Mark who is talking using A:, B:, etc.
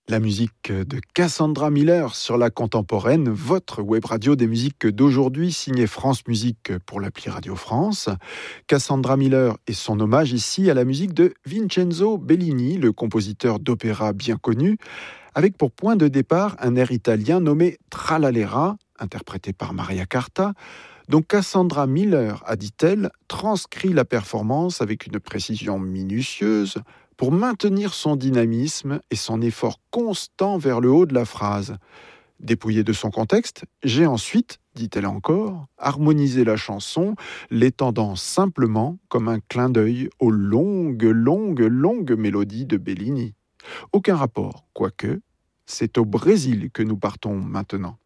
A: La musique de Cassandra Miller sur la contemporaine, votre web radio des musiques d'aujourd'hui, signée France Musique pour l'appli Radio France. Cassandra Miller et son hommage ici à la musique de Vincenzo Bellini, le compositeur d'opéra bien connu, avec pour point de départ un air italien nommé Tralalera, interprété par Maria Carta, dont Cassandra Miller, a dit-elle, transcrit la performance avec une précision minutieuse, pour maintenir son dynamisme et son effort constant vers le haut de la phrase. Dépouillée de son contexte, j'ai ensuite, dit-elle encore, harmonisé la chanson, l'étendant simplement comme un clin d'œil aux longues mélodies de Bellini. Aucun rapport, quoique, c'est au Brésil que nous partons maintenant.